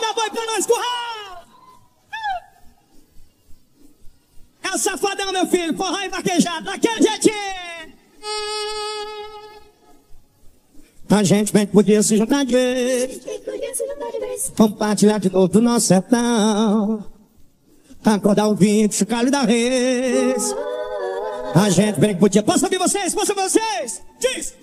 dá boi pra nós, curral! É o safadão, meu filho, forró e vaquejado, daquele jeitinho! A gente bem que podia se juntar de vez, compartilhar de novo do nosso sertão, acordar o vinho, chocalho da reis. A gente bem que podia... Posso ouvir vocês? Posso ouvir vocês? Diz!